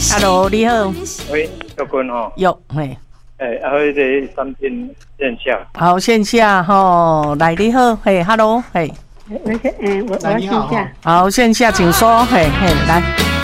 Hello， 你好。 喂，小君哦。 有，嘿。 迄个产品线下。 好，线下吼，来你好，嘿 ，Hello，嘿。 我要线下。 好，线下请说，嘿嘿，来。